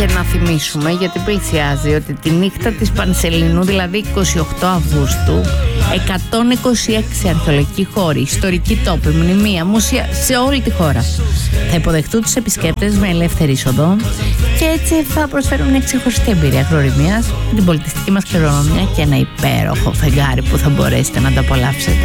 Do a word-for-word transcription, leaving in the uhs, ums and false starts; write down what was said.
Και να θυμίσουμε, γιατί πλησιάζει, ότι τη νύχτα της Πανσελινού, δηλαδή εικοστή ογδόη Αυγούστου, εκατόν είκοσι έξι αρχαιολογικοί χώροι, ιστορικοί τόποι, μνημεία, μουσεία σε όλη τη χώρα θα υποδεχτούν τους επισκέπτες με ελεύθερη είσοδο και έτσι θα προσφέρουν μια ξεχωριστή εμπειρία γνωριμίας, την πολιτιστική μας κληρονομιά και ένα υπέροχο φεγγάρι που θα μπορέσετε να το απολαύσετε.